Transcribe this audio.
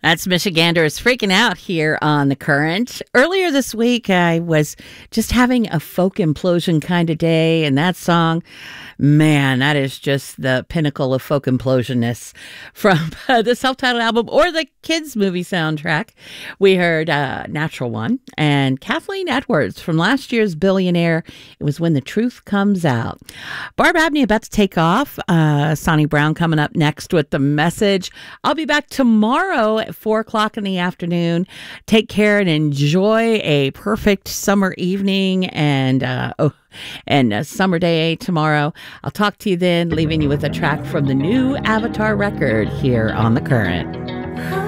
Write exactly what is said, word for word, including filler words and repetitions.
That's Michiganders freaking out here on The Current. Earlier this week, I was just having a folk implosion kind of day, and that song, man, that is just the pinnacle of folk implosionness from uh, the self-titled album or the kids' movie soundtrack. We heard uh, Natural One and Kathleen Edwards from last year's Billionaire. It was When the Truth Comes Out. Barb Abney about to take off. Uh, Sonny Brown coming up next with The Message. I'll be back tomorrow at four o'clock in the afternoon. Take care and enjoy a perfect summer evening and uh, oh, and a summer day tomorrow. I'll talk to you then, leaving you with a track from the new Avatar record here on The Current.